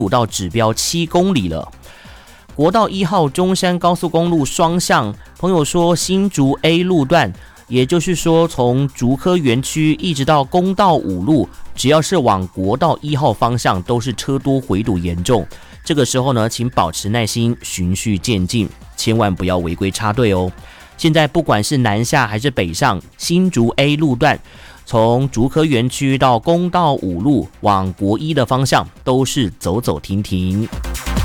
到指标7公里了。国道1号中山高速公路双向，朋友说新竹 A 路段，也就是说从竹科园区一直到公道5路，只要是往国道1号方向都是车多回堵严重。这个时候呢，请保持耐心，循序渐进，千万不要违规插队哦。现在不管是南下还是北上，新竹 A 路段从竹科园区到公道5路往国一的方向都是走走停停。